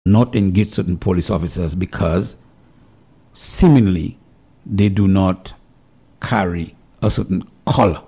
not engage certain police officers because seemingly they do not carry a certain color.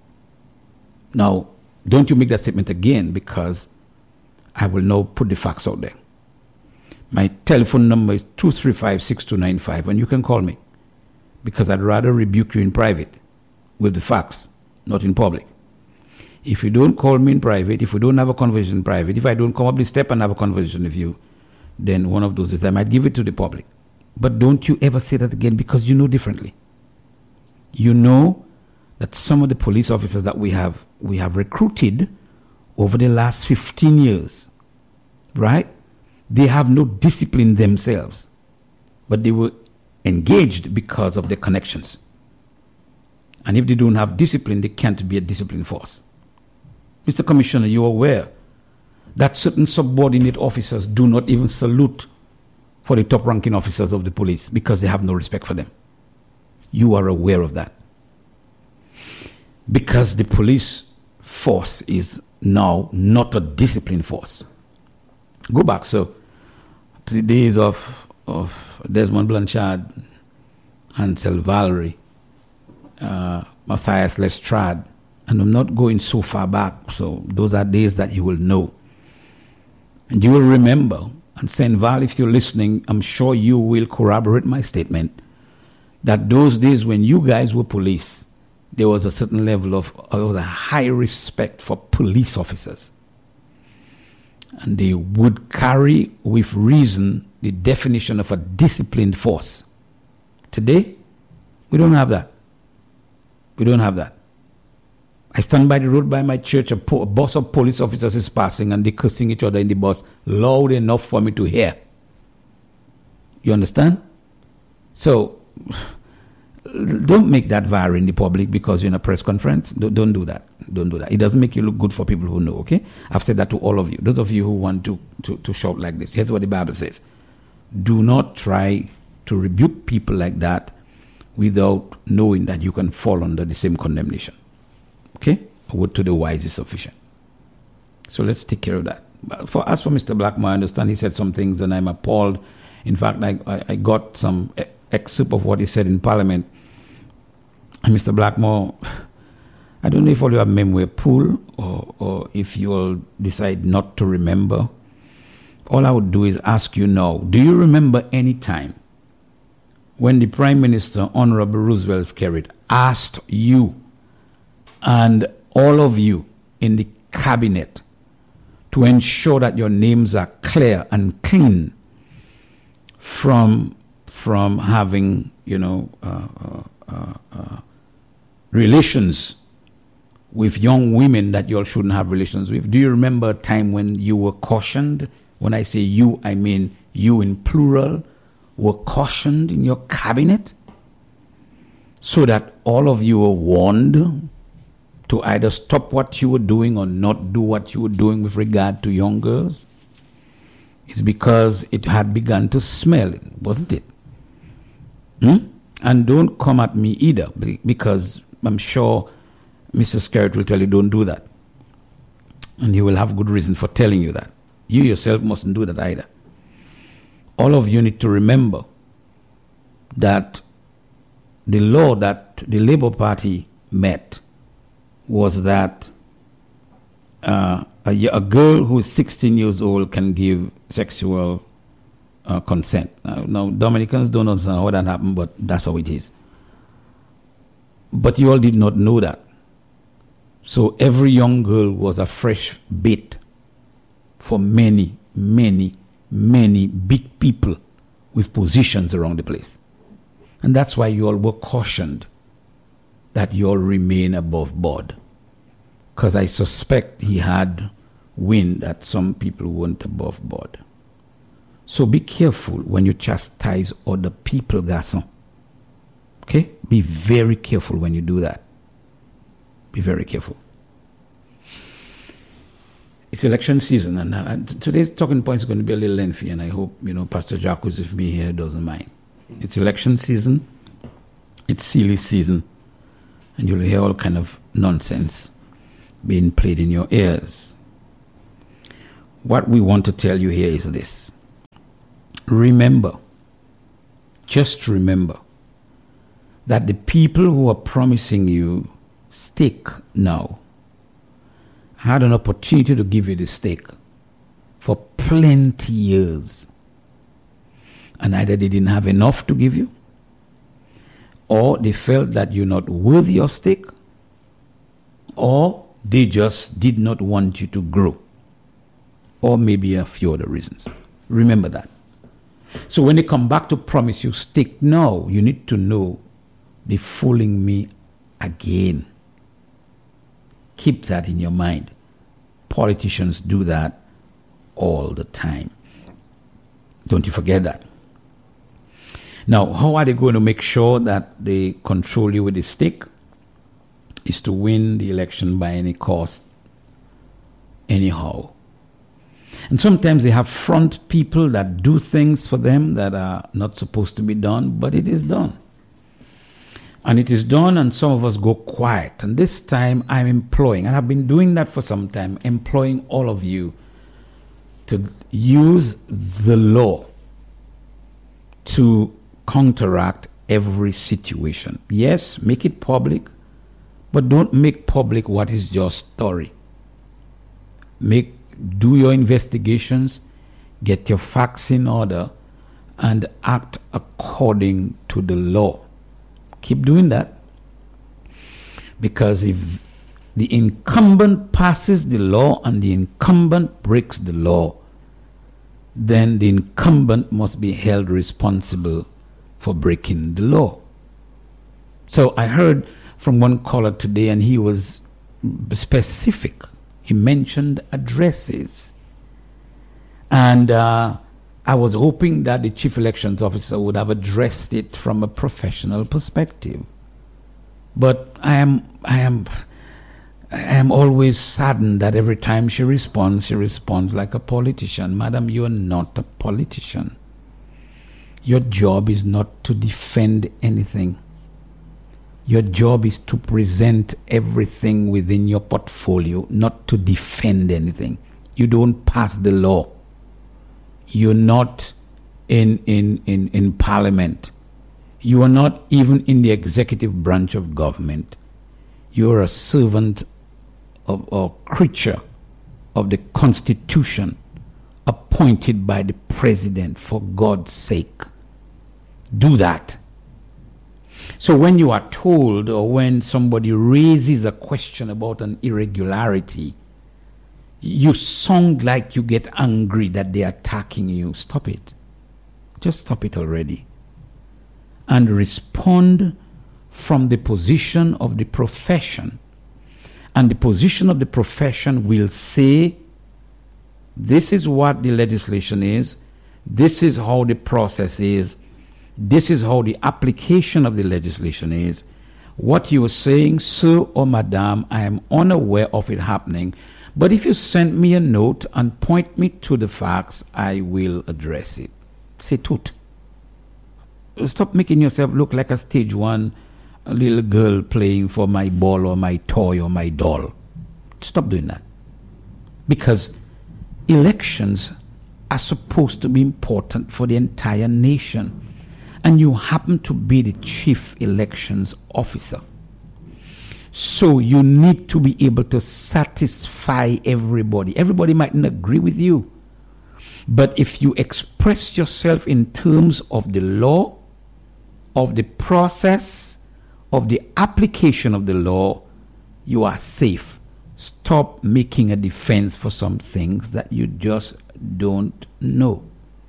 Now, don't you make that statement again, because I will now put the facts out there. My telephone number is 235-6295, and you can call me, because I'd rather rebuke you in private with the facts, not in public. If you don't call me in private, if we don't have a conversation in private, if I don't come up the step and have a conversation with you, then one of those is I might give it to the public. But don't you ever say that again, because you know differently. You know that some of the police officers that we have recruited over the last 15 years, right? They have no discipline themselves, but they were engaged because of their connections. And if they don't have discipline, they can't be a disciplined force. Mr. Commissioner, you're aware that certain subordinate officers do not even salute for the top-ranking officers of the police because they have no respect for them. You are aware of that. Because the police force is now not a disciplined force. Go back, so, to the days of Desmond Blanchard, Ansel Valerie, Matthias Lestrade, and I'm not going so far back, so those are days that you will know. And you will remember, and St. Val, if you're listening, I'm sure you will corroborate my statement, that those days when you guys were police, there was a certain level of a high respect for police officers. And they would carry with reason the definition of a disciplined force. Today, we don't have that. We don't have that. I stand by the road by my church, a bus of police officers is passing and they're cursing each other in the bus loud enough for me to hear. You understand? So, don't make that viral in the public because you're in a press conference. Don't do that. Don't do that. It doesn't make you look good for people who know, okay? I've said that to all of you. Those of you who want to shout like this. Here's what the Bible says. Do not try to rebuke people like that without knowing that you can fall under the same condemnation. Okay? A word to the wise is sufficient. So let's take care of that. But as for Mr. Blackmore, I understand he said some things and I'm appalled. In fact, I got some excerpt of what he said in Parliament. And Mr. Blackmore, I don't know if all you have memory pool or if you all decide not to remember. All I would do is ask you now, do you remember any time when the Prime Minister, Honorable Roosevelt Skerrit, asked you and all of you in the cabinet to ensure that your names are clear and clean from having, relations with young women that you all shouldn't have relations with? Do you remember a time when you were cautioned? When I say you, I mean you in plural, were cautioned in your cabinet so that all of you were warned to either stop what you were doing or not do what you were doing with regard to young girls? It's because it had begun to smell, wasn't it? And don't come at me either, because I'm sure Mr. Skerrit will tell you don't do that. And he will have good reason for telling you that. You yourself mustn't do that either. All of you need to remember that the law that the Labour Party met was that a girl who is 16 years old can give sexual consent. Now, Dominicans don't understand how that happened, but that's how it is. But you all did not know that. So every young girl was a fresh bait for many, many, many big people with positions around the place. And that's why you all were cautioned that you all remain above board. Because I suspect he had wind that some people weren't above board. So be careful when you chastise other people, garçon. Okay? Be very careful when you do that. Be very careful. It's election season, and today's talking point is going to be a little lengthy, and I hope, Pastor Jack, who's with me here, doesn't mind. It's election season. It's silly season. And you'll hear all kind of nonsense being played in your ears. What we want to tell you here is this. remember, just remember, that the people who are promising you steak now had an opportunity to give you the steak for plenty years. And either they didn't have enough to give you, or they felt that you're not worthy of steak, or they just did not want you to grow, or maybe a few other reasons. Remember that. So when they come back to promise you steak now, you need to know they're fooling me again. Keep that in your mind. Politicians do that all the time. Don't you forget that. Now, how are they going to make sure that they control you with the stick? Is to win the election by any cost, anyhow. And sometimes they have front people that do things for them that are not supposed to be done, but it is done. And it is done, and some of us go quiet. And this time I'm employing, and I've been doing that for some time, employing all of you to use the law to counteract every situation. Yes, make it public, but don't make public what is your story. Do your investigations, get your facts in order, and act according to the law. Keep doing that. Because if the incumbent passes the law and the incumbent breaks the law, then the incumbent must be held responsible for breaking the law. So I heard from one caller today, and he was specific. He mentioned addresses. And I was hoping that the chief elections officer would have addressed it from a professional perspective. But I am always saddened that every time she responds like a politician. Madam, you are not a politician. Your job is not to defend anything. Your job is to present everything within your portfolio, not to defend anything. You don't pass the law. You're not in parliament. You are not even in the executive branch of government. You're a servant of a creature of the Constitution appointed by the president, for God's sake. Do that. So when you are told, or when somebody raises a question about an irregularity, you sound like you get angry that they're attacking you. Stop it. Just stop it already. And respond from the position of the profession. And the position of the profession will say, this is what the legislation is, this is how the process is, this is how the application of the legislation is. What you are saying, sir or madam, I am unaware of it happening, but if you send me a note and point me to the facts, I will address it. C'est tout. Stop making yourself look like a stage one a little girl playing for my ball or my toy or my doll. Stop doing that. Because elections are supposed to be important for the entire nation. And you happen to be the chief elections officer. So you need to be able to satisfy everybody. Everybody mightn't agree with you. But if you express yourself in terms of the law, of the process, of the application of the law, you are safe. Stop making a defense for some things that you just don't know.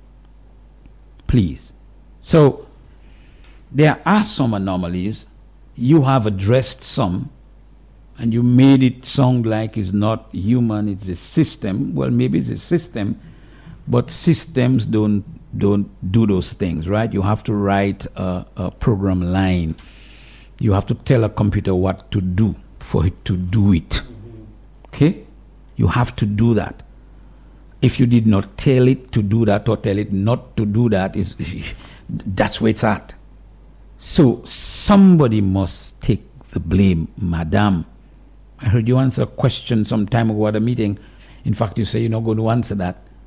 Please. So, there are some anomalies. You have addressed some, and you made it sound like it's not human, it's a system. Well, maybe it's a system, but systems don't do those things, right? You have to write a program line. You have to tell a computer what to do for it to do it. Okay? You have to do that. If you did not tell it to do that or tell it not to do that, that's where it's at. So somebody must take the blame, madam. I heard you answer a question some time ago at a meeting. In fact, you say you're not going to answer that.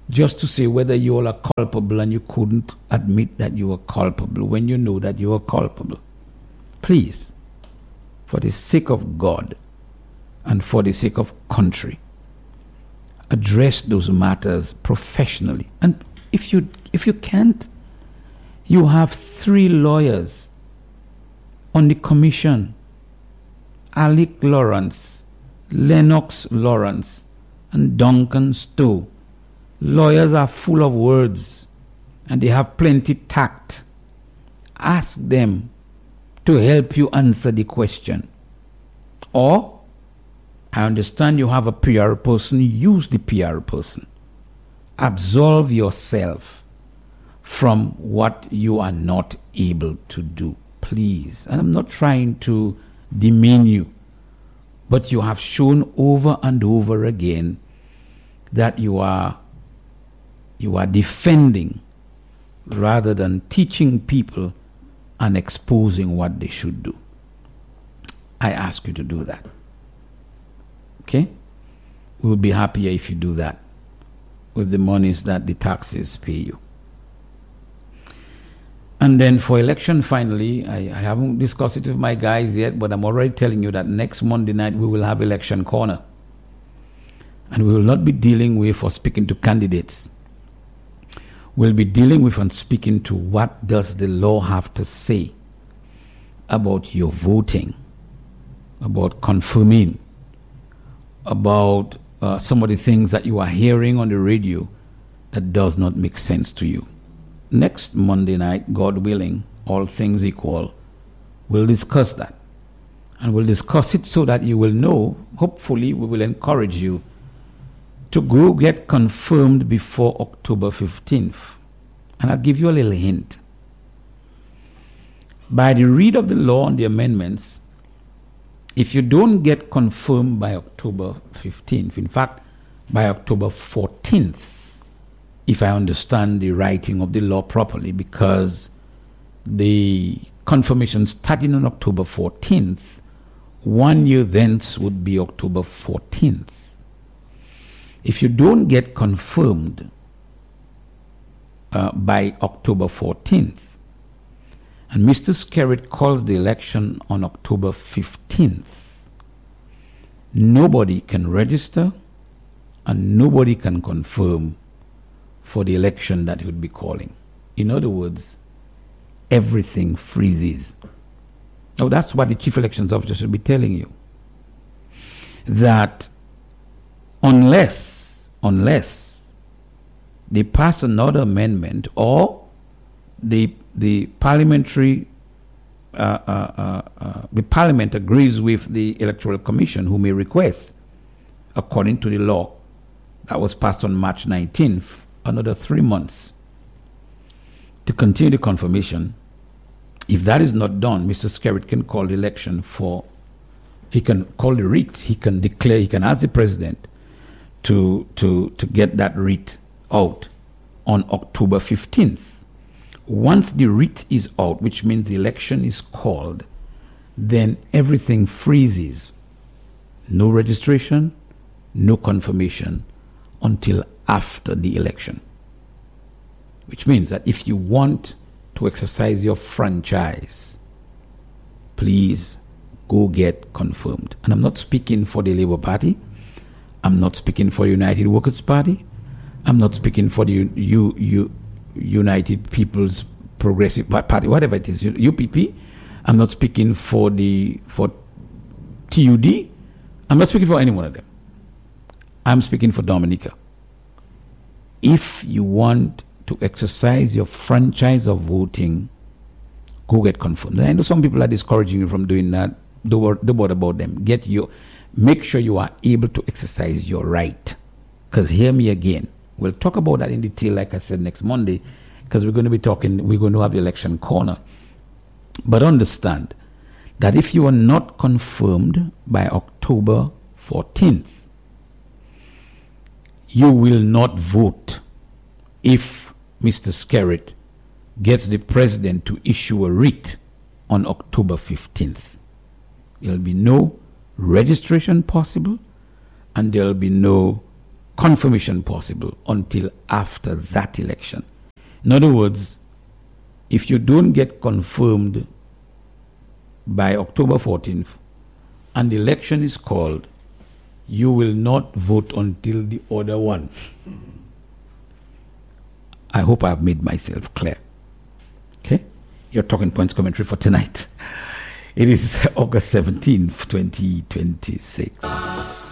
just to say whether you all are culpable, and you couldn't admit that you were culpable when you know that you were culpable. Please, for the sake of God and for the sake of country, address those matters professionally. And if you can't, you have 3 lawyers on the commission: Alec Lawrence, Lennox Lawrence, and Duncan Stowe. Lawyers are full of words and they have plenty tact. Ask them to help you answer the question. Or, I understand you have a PR person, use the PR person. Absolve yourself from what you are not able to do, please. And I'm not trying to demean you, but you have shown over and over again that you are defending rather than teaching people and exposing what they should do. I ask you to do that. Okay? We'll be happier if you do that with the monies that the taxes pay you. And then for election, finally, I haven't discussed it with my guys yet, but I'm already telling you that next Monday night we will have Election Corner. And we will not be dealing with or speaking to candidates. We'll be dealing with and speaking to what does the law have to say about your voting, about confirming, about some of the things that you are hearing on the radio that does not make sense to you. Next Monday night, God willing, all things equal, we'll discuss that. And we'll discuss it so that you will know, hopefully we will encourage you to go get confirmed before October 15th. And I'll give you a little hint. By the read of the law and the amendments, if you don't get confirmed by October 15th, in fact, by October 14th, if I understand the writing of the law properly, because the confirmation starting on October 14th, 1 year thence would be October 14th. If you don't get confirmed by October 14th, and Mr. Skerrit calls the election on October 15th, nobody can register and nobody can confirm for the election that he would be calling. In other words, everything freezes. Now that's what the Chief Elections Officer should be telling you. That unless they pass another amendment or the parliamentary the parliament agrees with the Electoral Commission, who may request, according to the law that was passed on March 19th, another 3 months to continue the confirmation. If that is not done, Mr. Skerrit can call the election he can call the writ, he can declare, he can ask the president to get that writ out on October 15th. Once the writ is out, which means the election is called, then everything freezes. No registration, no confirmation until after the election. Which means that if you want to exercise your franchise, please go get confirmed. And I'm not speaking for the Labour Party. I'm not speaking for the United Workers' Party. I'm not speaking for the United People's Progressive Party, whatever it is, UPP. I'm not speaking for TUD. I'm not speaking for any one of them. I'm speaking for Dominica. If you want to exercise your franchise of voting, go get confirmed. And I know some people are discouraging you from doing that. Don't worry about them. Make sure you are able to exercise your right. Because hear me again. We'll talk about that in detail, like I said, next Monday, because we're going to have the election corner. But understand that if you are not confirmed by October 14th, you will not vote if Mr. Skerrit gets the president to issue a writ on October 15th. There will be no registration possible, and there will be no confirmation possible until after that election. In other words, if you don't get confirmed by October 14th and the election is called, you will not vote until the other one. I hope I've made myself clear. Okay? Your Talking Points commentary for tonight. It is August 17th, 2026.